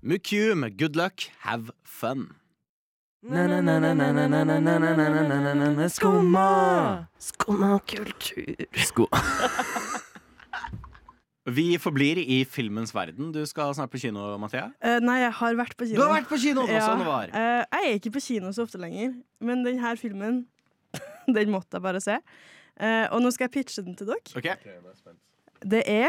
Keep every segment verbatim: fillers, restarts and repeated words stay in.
Mukum, good luck, have fun. Skumma! Skumma kultur. Sko. Vi forblir i filmens verden. Du skal snart på kino, Mathea. Eh, nei, jeg har vært på kino. Du har vært på kino, ja. Sånn det var. Eh, jeg er ikke på kino så ofte lenger, men denne filmen, den måtte jeg bare se. Eh, og nå skal jeg pitche den til dere. Ok. Det er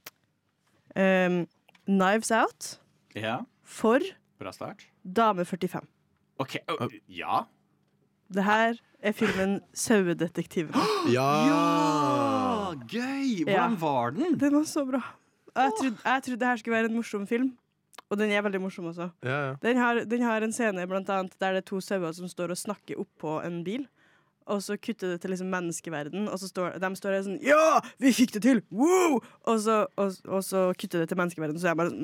um, Knives Out Ja, for bra start. dame førtifem. Ok, uh, ja. Det her er filmen Sauedetektiven. Ja! Ja, gøy! Hvordan Ja. var den? Den var så bra. Jeg trodde, jeg trodde det her skulle være en morsom film, og den er veldig morsom også. Ja, ja. Den har, den har en scene blant annet der det er to sauer som står og snakker oppå en bil. Og så kutter det til liksom menneskeverden, og så står de står der sånn ja, vi fikk det til! Wow! Og så, og, og så kutter det til menneskeverden, så er jeg bare sånn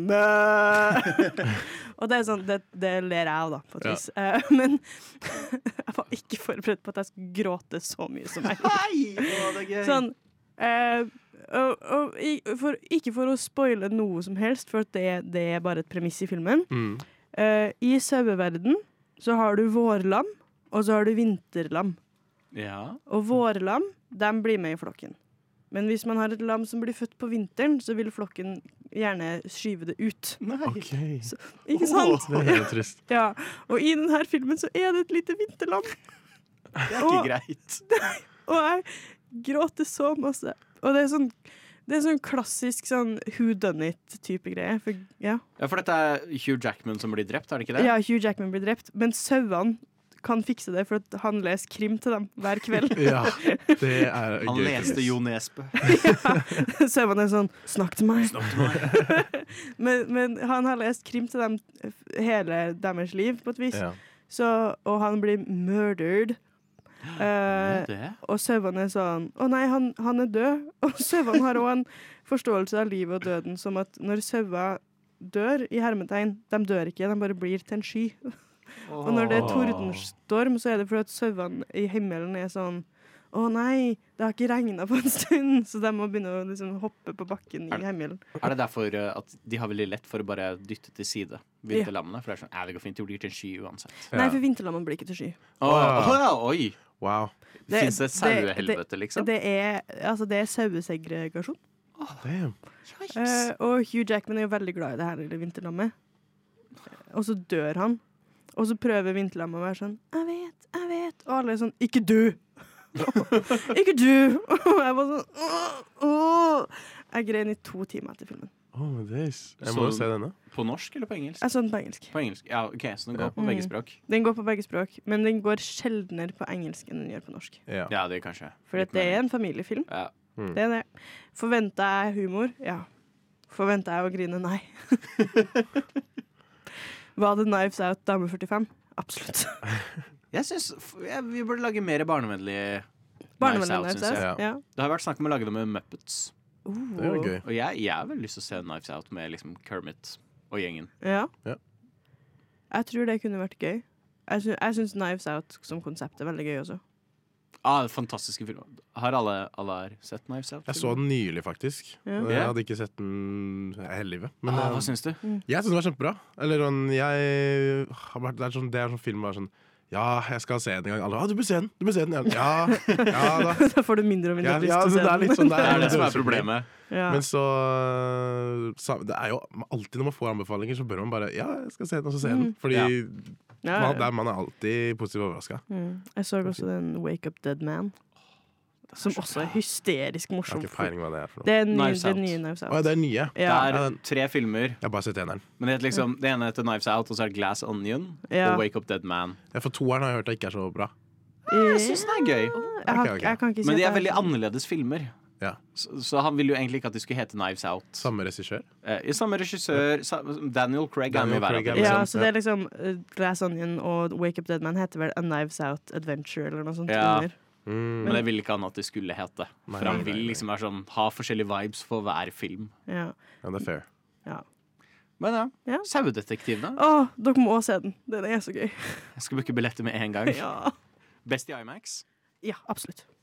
mæ! Og det er sånn, det, det ler jeg av, da, på et Ja. vis. Eh, men jeg var ikke forberedt på at jeg skulle gråte så mye som jeg gjorde. Hei! Å, det er gøy. Sånn, eh, og, og, i- for, ikke for å spoile noe som helst, for at det, det er bare et premiss i filmen. Mm. Eh, I saueverden så har du vårlam, og så har du vinterlam. Ja. Og vårlam, de blir med i flokken. Men hvis man har et lam som blir født på vinteren, så vil flokken gjerne skyve det ut. Nei. OK. Ikke sant? Det er helt trist. Ja. Og i denne filmen så er det et lite vinterlam. Det er ikke Og- greit. Og jeg gråter så masse. Og det er sånn, det er sånn klassisk sånn who done it-type greie. For, ja. Ja, for dette er Hugh Jackman som blir drept, er det ikke det? ja, Hugh Jackman blir drept, men sauene kan fikse det, for at han leser krim til dem hver kveld. Ja, det er Han gøy. leste Jo Nesbø. Sauene er sånn, snakk til meg. Snakk til meg. Men, men han har lest krim til dem hele deres liv, på et vis. Ja. Så, og han blir murdered. Eh, Det? og sauene er sånn å nei, han, han er død. Og sauene har òg en forståelse av livet og døden som at når sauer dør, i hermetegn, de dør ikke, de bare blir til en sky. Og når det er tordenstorm, så er det fordi at sauene i himmelen er sånn å nei, det har ikke regnet på en stund, så de må begynne å liksom hoppe på bakken i himmelen. Er det derfor uh, at de har veldig lett for å bare dytte til side vinterlammene? For det er sånn, ja, det går fint, det blir til en sky uansett. Ja. Nei, for vinterlammene blir ikke til sky. Å, å, ja, oi! Wow. Det- Fins det sauehelvete, liksom? Det er, altså, det er sauesegregasjon. Damn. Eh, og Hugh Jackman er jo veldig glad i det her lille vinterlammet. Og så dør han. Og så prøver vinterlammet å være sånn jeg vet, jeg vet. Og alle er sånn ikke du! ikke du! Og jeg var sånn åh, åh. Jeg grein i to timer etter filmen. Oh, my days. Jeg Så- må jo se denne. På norsk eller på engelsk? Jeg så den på engelsk. På engelsk, ja, ok, så den går Ja. på begge Mm. språk. Den går på begge språk, men den går sjeldnere på engelsk enn den gjør på norsk. Ja. Ja, det er kanskje. For litt det er mer- en familiefilm. Ja. Mm. Det er det. Forventer jeg humor? Ja. Forventer jeg å grine? Nei. Var det Knives Out dame førtifem? Absolutt. Jeg synes f- ja, vi burde lage mer barnevennlige Barnevennlig Knives Out, Knives synes Out. jeg. Ja. Det har vært snakk om å lage det med Muppets. Det er jo gøy. Og jeg, jeg har veldig lyst til å se Knives Out med liksom Kermit og gjengen. Ja. Ja. Jeg tror det kunne vært gøy. Jeg syns, jeg syns Knives Out som konsept er veldig gøy også. Ah, fantastiske filmer. Har alle, alle her sett Knives Out? Jeg så den nylig, faktisk. Ja. Jeg hadde ikke sett den hele livet. Men Ah, eh, hva syns du? jeg syns den var kjempebra. Eller sånn, jeg har vært, det, er sånn, det er sånn film hvor jeg er sånn ja, jeg skal se den en gang. Alle, ah, du bør se den! Du bør se den! Jeg, Ja, ja da. Da får du mindre og mindre Ja, lyst ja, til å så se det er den. litt sånn, det Det er er det som er dødsproblem. problemet. Ja. Men så, så Det er jo alltid når man får anbefalinger, så bør man bare ja, jeg skal se den, og så se den. Mm. Fordi Ja. Ja, man, ja. der, man er alltid positivt overraska. Mm. Jeg så også den Wake Up Dead Man, som også er hysterisk Jeg har morsom. ikke peiling hva det er for noe. Det er ny, Knives det Out. nye Knives Å, Out. det er nye. Ja. Det er tre filmer, Jeg har bare sett eneren. men det, heter liksom, det ene heter Knives Out, og så er det Glass Onion Ja. og Wake Up Dead Man. Ja, for toeren har jeg hørt det ikke er så bra. Jeg syns den er gøy, Jeg, har, Ok, ok. jeg kan ikke si men de at er jeg- veldig annerledes filmer. Ja. Så, så han ville jo egentlig ikke at de skulle hete Knives Out. Samme regissør. Eh, i samme regissør, sa, Daniel Craig er med i Daniel hver av Craig er dem. med. Ja, Liksom. så det er liksom uh, Glass Onion og Wake Up Dead Man heter vel A Knives Out Adventure eller noe sånt. Ja. under. Mm. Men det ville ikke han at det skulle hete. Nei, For han nei, vil nei. liksom være sånn, ha forskjellige vibes for hver film. Ja. Ja, det er fair. Ja. Men ja, Ja. Sauedetektivene. Å, dere må se den. Den er så gøy. Jeg skal booke billetter med en gang. Ja, Best i IMAX. ja absolutt.